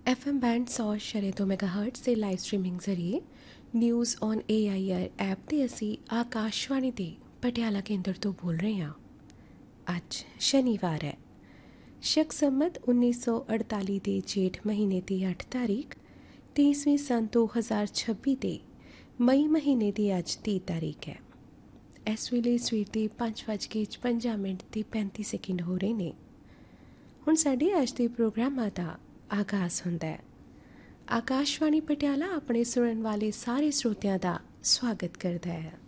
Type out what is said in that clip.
FM band 100.2 ਮੈਗਾਹਰਟਜ਼ ਦੇ live streaming ਜ਼ਰੀਏ news on AIR app 'ਤੇ ਅਸੀਂ ਆਕਾਸ਼ਵਾਣੀ ਦੇ ਪਟਿਆਲਾ ਕੇਂਦਰ ਤੋਂ ਬੋਲ ਰਹੇ ਹਾਂ। ਅੱਜ ਸ਼ਨੀਵਾਰ ਹੈ। ਸ਼ਕ ਸੰਮਤ 1948 ਦੇ ਜੇਠ ਮਹੀਨੇ ਦੀ 8 ਤਾਰੀਖ 30ਵੀਂ ਸੰਨ 2026 ਦੇ ਮਈ ਮਹੀਨੇ ਦੀ ਅੱਜ 30 ਤਾਰੀਖ ਹੈ। ਇਸ ਵੇਲੇ ਸਵੇਰ ਦੇ 5:55 ਤੇ 35 ਸੈਕਿੰਡ ਹੋ ਰਹੇ ਨੇ। ਹੁਣ ਸਾਡੇ ਅੱਜ ਦੇ ਪ੍ਰੋਗਰਾਮਾਂ ਦਾ ਆਗਾਜ਼ ਹੁੰਦਾ ਹੈ। ਆਕਾਸ਼ਵਾਣੀ ਪਟਿਆਲਾ ਆਪਣੇ ਸੁਣਨ ਵਾਲੇ ਸਾਰੇ ਸਰੋਤਿਆਂ ਦਾ ਸਵਾਗਤ ਕਰਦਾ ਹੈ।